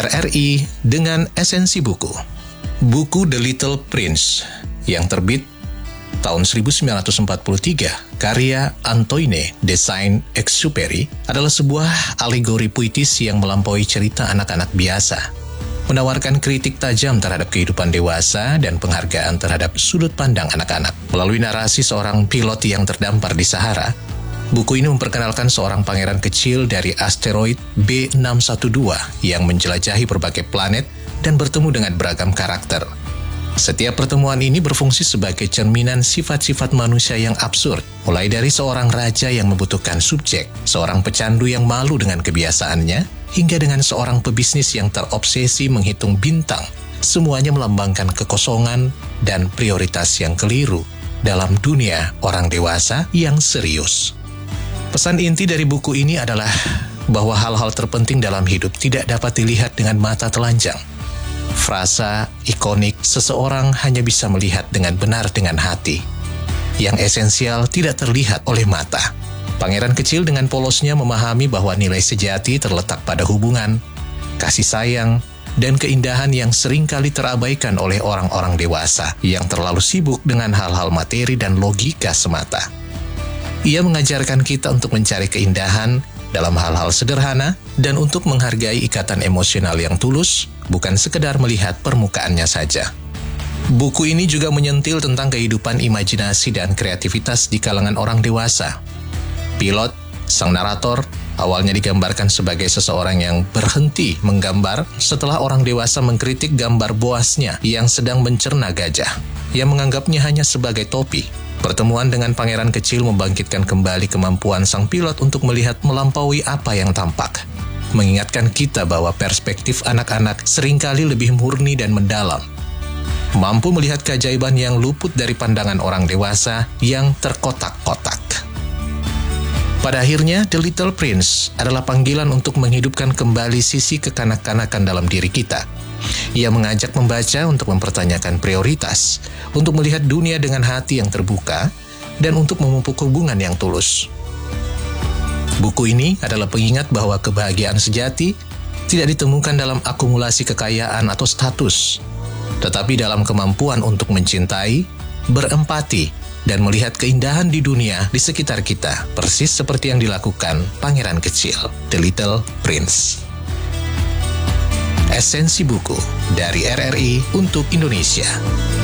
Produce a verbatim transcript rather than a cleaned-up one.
R R I dengan esensi buku. Buku The Little Prince yang terbit tahun seribu sembilan ratus empat puluh tiga, karya Antoine de Saint-Exupéry, adalah sebuah alegori puitis yang melampaui cerita anak-anak biasa, menawarkan kritik tajam terhadap kehidupan dewasa dan penghargaan terhadap sudut pandang anak-anak. Melalui narasi seorang pilot yang terdampar di Sahara, buku ini memperkenalkan seorang pangeran kecil dari asteroid B enam satu dua yang menjelajahi berbagai planet dan bertemu dengan beragam karakter. Setiap pertemuan ini berfungsi sebagai cerminan sifat-sifat manusia yang absurd, mulai dari seorang raja yang membutuhkan subjek, seorang pecandu yang malu dengan kebiasaannya, hingga dengan seorang pebisnis yang terobsesi menghitung bintang. Semuanya melambangkan kekosongan dan prioritas yang keliru dalam dunia orang dewasa yang serius. Pesan inti dari buku ini adalah bahwa hal-hal terpenting dalam hidup tidak dapat dilihat dengan mata telanjang. Frasa ikonik seseorang hanya bisa melihat dengan benar dengan hati. Yang esensial tidak terlihat oleh mata. Pangeran kecil dengan polosnya memahami bahwa nilai sejati terletak pada hubungan, kasih sayang, dan keindahan yang seringkali terabaikan oleh orang-orang dewasa yang terlalu sibuk dengan hal-hal materi dan logika semata. Ia mengajarkan kita untuk mencari keindahan dalam hal-hal sederhana dan untuk menghargai ikatan emosional yang tulus, bukan sekedar melihat permukaannya saja. Buku ini juga menyentil tentang kehidupan imajinasi dan kreativitas di kalangan orang dewasa. Pilot, sang narator, awalnya digambarkan sebagai seseorang yang berhenti menggambar setelah orang dewasa mengkritik gambar boasnya yang sedang mencerna gajah. Ia menganggapnya hanya sebagai topi. Pertemuan dengan pangeran kecil membangkitkan kembali kemampuan sang pilot untuk melihat melampaui apa yang tampak. Mengingatkan kita bahwa perspektif anak-anak seringkali lebih murni dan mendalam. Mampu melihat keajaiban yang luput dari pandangan orang dewasa yang terkotak-kotak. Pada akhirnya, The Little Prince adalah panggilan untuk menghidupkan kembali sisi kekanak-kanakan dalam diri kita. Ia mengajak membaca untuk mempertanyakan prioritas, untuk melihat dunia dengan hati yang terbuka, dan untuk memupuk hubungan yang tulus. Buku ini adalah pengingat bahwa kebahagiaan sejati tidak ditemukan dalam akumulasi kekayaan atau status, tetapi dalam kemampuan untuk mencintai, berempati, dan melihat keindahan di dunia di sekitar kita, persis seperti yang dilakukan pangeran kecil, The Little Prince. Esensi buku dari R R I untuk Indonesia.